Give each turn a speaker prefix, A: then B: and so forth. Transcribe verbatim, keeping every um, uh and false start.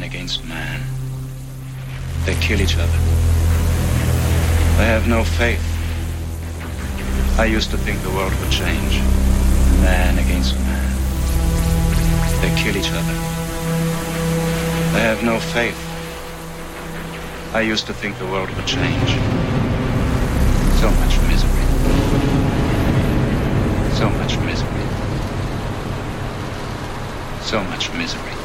A: against man. They kill each other. They have no faith. I used to think the world would change. Man against man. They kill each other. They have no faith. I used to think the world would change. So much misery. So much misery. So much misery.